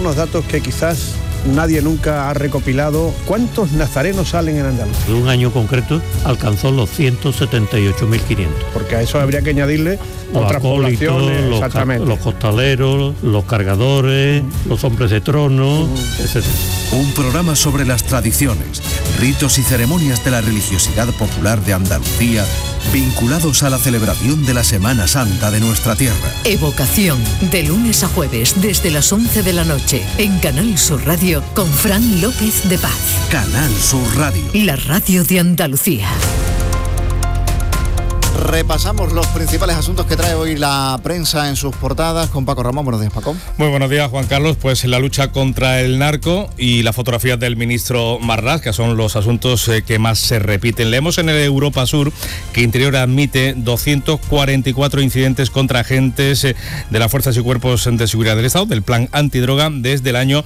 unos datos que quizás nadie nunca ha recopilado. ¿Cuántos nazarenos salen en Andalucía? En un año concreto alcanzó los 178.500. Porque a eso habría que añadirle otras poblaciones, exactamente. Los costaleros, los cargadores, los hombres de trono, etc. Un programa sobre las tradiciones, ritos y ceremonias de la religiosidad popular de Andalucía, vinculados a la celebración de la Semana Santa de nuestra tierra. Evocación, de lunes a jueves, desde las 11 de la noche, en Canal Sur Radio, con Fran López de Paz. Canal Sur Radio. La radio de Andalucía. Repasamos los principales asuntos que trae hoy la prensa en sus portadas con Paco Ramón. Buenos días, Paco. Muy buenos días, Juan Carlos. Pues la lucha contra el narco y la fotografía del ministro Marlaska son los asuntos que más se repiten. Leemos en el Europa Sur que Interior admite 244 incidentes contra agentes de las fuerzas y cuerpos de seguridad del Estado, del plan antidroga, desde el año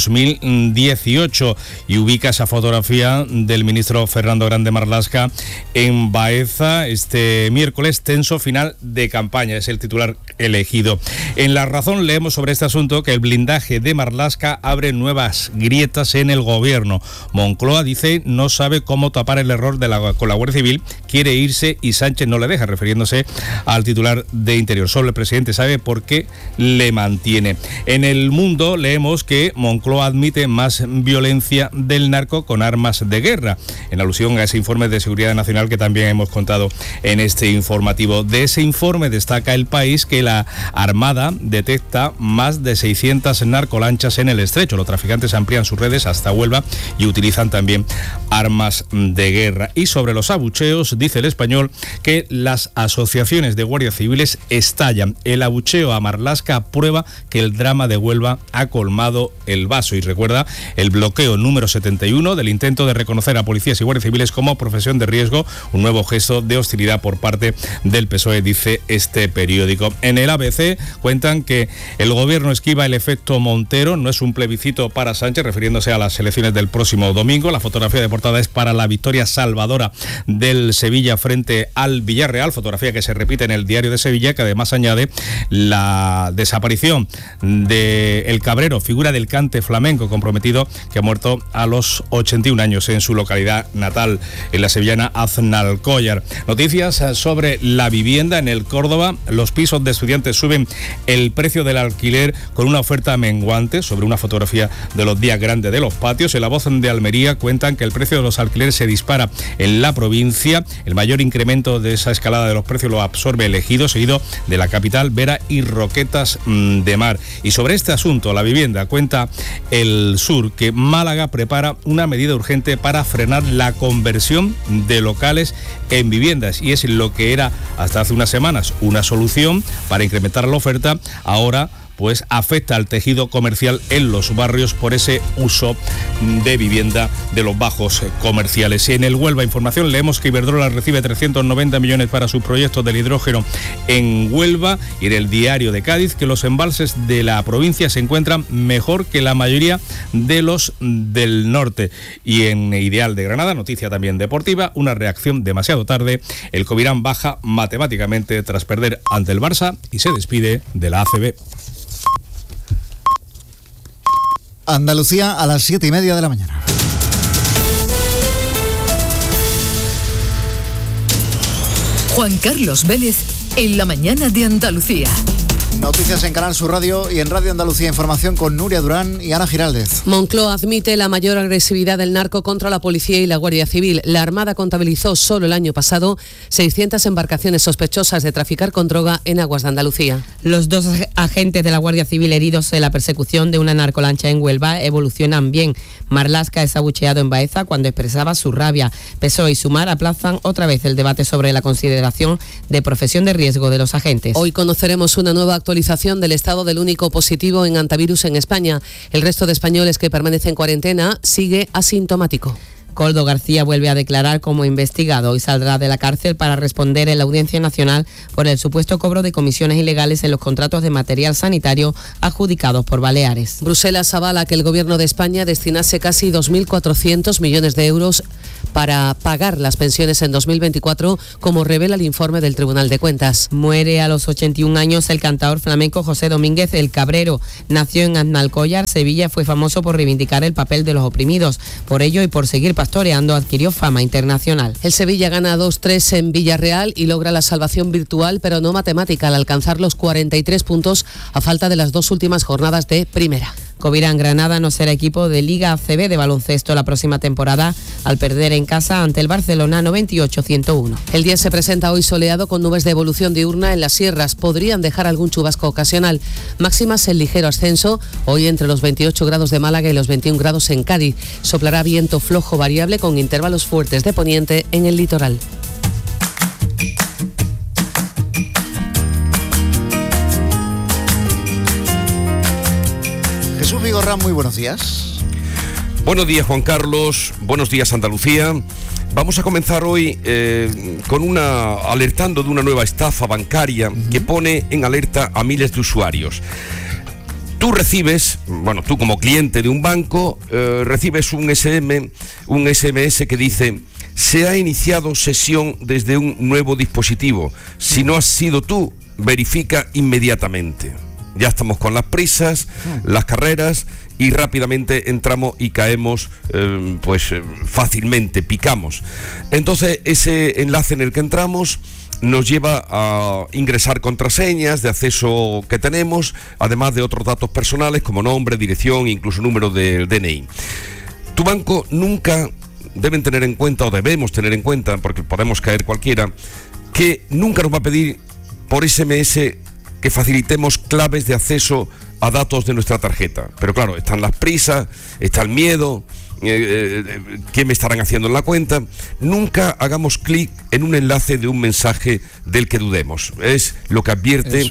2018, y ubica esa fotografía del ministro Fernando Grande Marlaska en Baeza este miércoles. Tenso final de campaña, es el titular elegido. En La Razón leemos sobre este asunto que el blindaje de Marlaska abre nuevas grietas en el gobierno. Moncloa dice no sabe cómo tapar el error con la Guardia Civil, quiere irse y Sánchez no le deja, refiriéndose al titular de Interior. Solo el presidente sabe por qué le mantiene. En El Mundo leemos que Moncloa admite más violencia del narco con armas de guerra, en alusión a ese informe de seguridad nacional que también hemos contado en este informativo. De ese informe destaca El País que la Armada detecta más de 600 narcolanchas en el estrecho. Los traficantes amplían sus redes hasta Huelva y utilizan también armas de guerra. Y sobre los abucheos, dice El Español que las asociaciones de guardias civiles estallan. El abucheo a Marlaska prueba que el drama de Huelva ha colmado el vaso, y recuerda el bloqueo número 71 del intento de reconocer a policías y guardias civiles como profesión de riesgo, un nuevo gesto de hostilidad por parte del PSOE, dice este periódico. En el ABC cuentan que el gobierno esquiva el efecto Montero, no es un plebiscito para Sánchez, refiriéndose a las elecciones del próximo domingo. La fotografía de portada es para la victoria salvadora del Sevilla frente al Villarreal, fotografía que se repite en el Diario de Sevilla, que además añade la desaparición de El Cabrero, figura del cante flamenco comprometido, que ha muerto a los 81 años en su localidad natal, en la sevillana Aznalcóllar. Noticias sobre la vivienda en el Córdoba. Los pisos de estudiantes suben el precio del alquiler con una oferta menguante, sobre una fotografía de los días grandes de los patios. En La Voz de Almería cuentan que el precio de los alquileres se dispara en la provincia. El mayor incremento de esa escalada de los precios lo absorbe el Ejido, seguido de la capital, Vera y Roquetas de Mar. Y sobre este asunto, la vivienda, cuenta El Sur que Málaga prepara una medida urgente para frenar la conversión de locales en viviendas, y es lo que era hasta hace unas semanas una solución para incrementar la oferta. Ahora pues afecta al tejido comercial en los barrios por ese uso de vivienda de los bajos comerciales. Y en el Huelva Información leemos que Iberdrola recibe 390 millones para sus proyectos del hidrógeno en Huelva, y en el Diario de Cádiz que los embalses de la provincia se encuentran mejor que la mayoría de los del norte. Y en Ideal de Granada, noticia también deportiva, una reacción demasiado tarde. El Covirán baja matemáticamente tras perder ante el Barça y se despide de la ACB. Andalucía a las 7:30 de la mañana. Juan Carlos Vélez en la mañana de Andalucía. Noticias en Canal Sur Radio y en Radio Andalucía Información con Nuria Durán y Ana Giraldez. Moncloa admite la mayor agresividad del narco contra la policía y la Guardia Civil. La Armada contabilizó solo el año pasado 600 embarcaciones sospechosas de traficar con droga en aguas de Andalucía. Los 2 agentes de la Guardia Civil heridos en la persecución de una narcolancha en Huelva evolucionan bien. Marlaska es abucheado en Baeza cuando expresaba su rabia. PSOE y Sumar aplazan otra vez el debate sobre la consideración de profesión de riesgo de los agentes. Hoy conoceremos una nueva actualización del estado del único positivo en antivirus en España. El resto de españoles que permanecen en cuarentena sigue asintomático. Koldo García vuelve a declarar como investigado y saldrá de la cárcel para responder en la Audiencia Nacional por el supuesto cobro de comisiones ilegales en los contratos de material sanitario adjudicados por Baleares. Bruselas avala que el Gobierno de España destinase casi 2.400 millones de euros para pagar las pensiones en 2024, como revela el informe del Tribunal de Cuentas. Muere a los 81 años el cantador flamenco José Domínguez el Cabrero. Nació en Aznalcóllar, Sevilla, fue famoso por reivindicar el papel de los oprimidos. Por ello y por seguir pastoreando adquirió fama internacional. El Sevilla gana 2-3 en Villarreal y logra la salvación virtual, pero no matemática, al alcanzar los 43 puntos a falta de las 2 últimas jornadas de Primera. Covirán Granada no será equipo de Liga ACB de baloncesto la próxima temporada al perder en casa ante el Barcelona 98-101. El día se presenta hoy soleado con nubes de evolución diurna en las sierras. Podrían dejar algún chubasco ocasional. Máximas en ligero ascenso, hoy entre los 28 grados de Málaga y los 21 grados en Cádiz. Soplará viento flojo variable con intervalos fuertes de poniente en el litoral. Jesús Vigorra, muy buenos días. Buenos días, Juan Carlos. Buenos días, Andalucía. Vamos a comenzar hoy alertando de una nueva estafa bancaria que pone en alerta a miles de usuarios. Tú como cliente de un banco, recibes un SMS que dice: se ha iniciado sesión desde un nuevo dispositivo. Si no has sido tú, verifica inmediatamente. Ya estamos con las prisas, las carreras, y rápidamente entramos y caemos fácilmente, picamos. Entonces ese enlace en el que entramos nos lleva a ingresar contraseñas de acceso que tenemos, además de otros datos personales como nombre, dirección e incluso número del DNI. Tu banco nunca debemos tener en cuenta, porque podemos caer cualquiera, que nunca nos va a pedir por SMS que facilitemos claves de acceso a datos de nuestra tarjeta. Pero claro, están las prisas, está el miedo, ¿qué me estarán haciendo en la cuenta? Nunca hagamos clic en un enlace de un mensaje del que dudemos. Es lo que advierte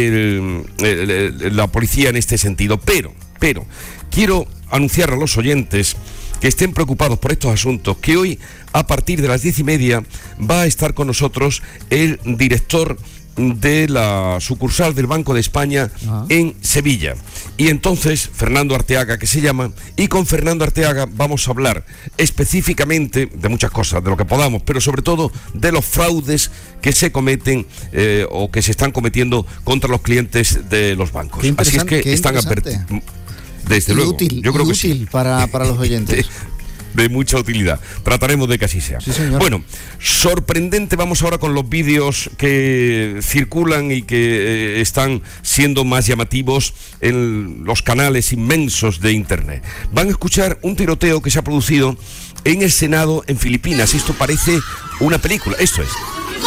la policía en este sentido. Pero quiero anunciar a los oyentes que estén preocupados por estos asuntos, que hoy, a partir de las 10:30, va a estar con nosotros el director de la sucursal del Banco de España en Sevilla. Y entonces, Fernando Arteaga, que se llama, y con Fernando Arteaga vamos a hablar específicamente de muchas cosas, de lo que podamos, pero sobre todo de los fraudes que se cometen o que se están cometiendo contra los clientes de los bancos. Así es que están advertidos. Desde luego, yo creo que sí. para los oyentes. De mucha utilidad. Trataremos de que así sea. Sí, señor. Bueno, sorprendente, vamos ahora con los vídeos que circulan y que están siendo más llamativos en los canales inmensos de Internet. Van a escuchar un tiroteo que se ha producido en el Senado en Filipinas. Esto parece una película. Esto es.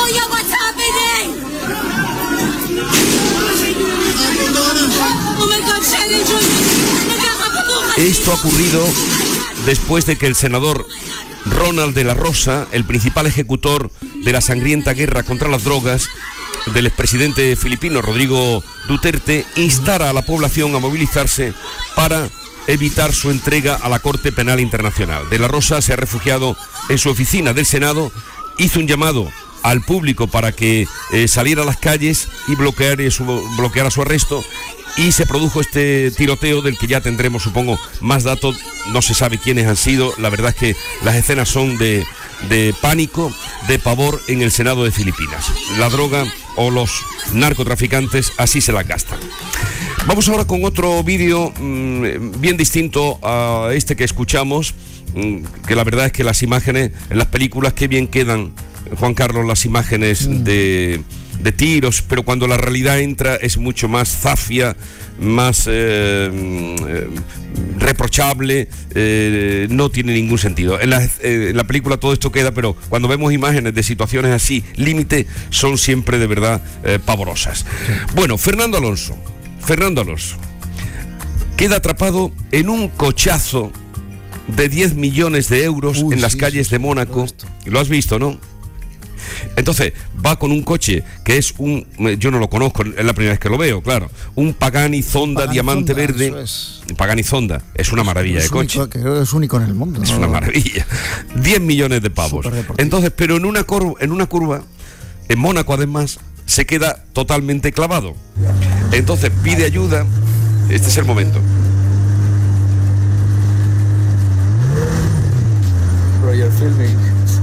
Esto ha ocurrido después de que el senador Ronald de la Rosa, el principal ejecutor de la sangrienta guerra contra las drogas del expresidente filipino Rodrigo Duterte, instara a la población a movilizarse para evitar su entrega a la Corte Penal Internacional. De la Rosa se ha refugiado en su oficina del Senado, hizo un llamado al público para que saliera a las calles y bloqueara su arresto, y se produjo este tiroteo del que ya tendremos, supongo, más datos. No se sabe quiénes han sido. La verdad es que las escenas son de pánico, de pavor en el Senado de Filipinas. La droga o los narcotraficantes así se la gastan. Vamos ahora con otro vídeo bien distinto a este que escuchamos, que la verdad es que las imágenes en las películas, qué bien quedan, Juan Carlos, las imágenes de tiros, pero cuando la realidad entra es mucho más zafia, más reprochable, no tiene ningún sentido. En la película todo esto queda, pero cuando vemos imágenes de situaciones así, límite, son siempre de verdad pavorosas. Sí. Bueno, Fernando Alonso queda atrapado en un cochazo de 10 millones de euros en las calles de Mónaco. Lo has visto, ¿no? Entonces va con un coche que es yo no lo conozco, es la primera vez que lo veo, claro, un Pagani Zonda diamante verde. Pagani Zonda es una maravilla de coche. Creo que es único en el mundo. Es una maravilla. 10 millones de pavos. Entonces, pero en una curva, en Mónaco además, se queda totalmente clavado. Entonces pide ayuda. Este es el momento. you're filming.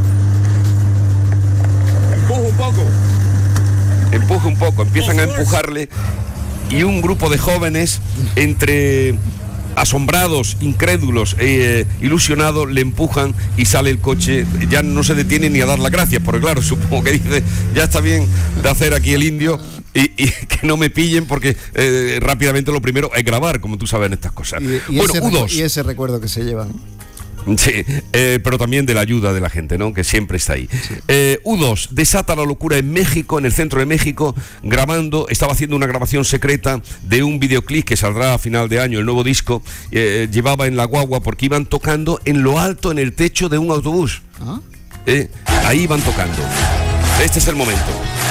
Empuja un poco, empiezan a empujarle y un grupo de jóvenes entre asombrados, incrédulos e ilusionados le empujan y sale el coche. Ya no se detiene ni a dar las gracias, porque claro, supongo que dice, ya está bien de hacer aquí el indio y que no me pillen, porque rápidamente lo primero es grabar, como tú sabes en estas cosas. Y ese recuerdo que se llevan. Sí, pero también de la ayuda de la gente, ¿no? Que siempre está ahí. Sí. U2 desata la locura en México, en el centro de México, estaba haciendo una grabación secreta de un videoclip que saldrá a final de año, el nuevo disco. Llevaba en la guagua porque iban tocando en lo alto, en el techo de un autobús. ¿Ah? Ahí iban tocando. Este es el momento.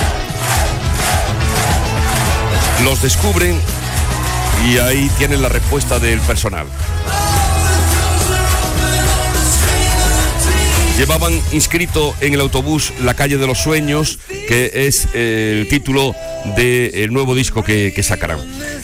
Los descubren y ahí tienen la respuesta del personal. Llevaban inscrito en el autobús La calle de los sueños, que es el título del nuevo disco que sacarán.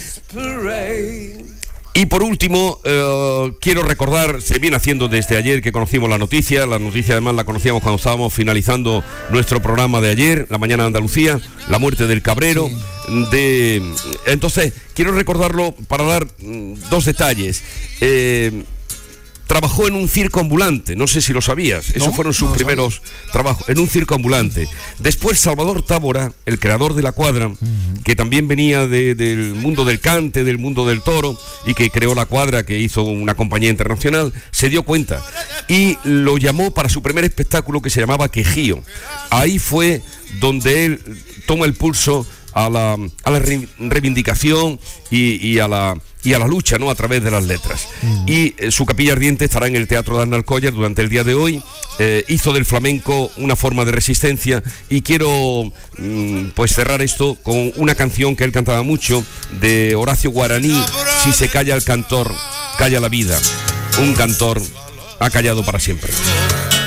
Y por último, quiero recordar, se viene haciendo desde ayer que conocimos la noticia además la conocíamos cuando estábamos finalizando nuestro programa de ayer, La Mañana de Andalucía, la muerte del Cabrero. Sí. Entonces, quiero recordarlo para dar dos detalles. Trabajó en un circo ambulante, no sé si lo sabías, esos fueron sus primeros trabajos, en un circo ambulante. Después Salvador Tábora, el creador de La Cuadra, que también venía del mundo del cante, del mundo del toro, y que creó La Cuadra, que hizo una compañía internacional, se dio cuenta y lo llamó para su primer espectáculo, que se llamaba Quejío. Ahí fue donde él toma el pulso a la reivindicación y a la lucha, ¿no?, a través de las letras. Y su capilla ardiente estará en el Teatro de Arnalcollar durante el día de hoy. Hizo del flamenco una forma de resistencia y quiero pues cerrar esto con una canción que él cantaba mucho, de Horacio Guaraní: si se calla el cantor, calla la vida. Un cantor ha callado para siempre.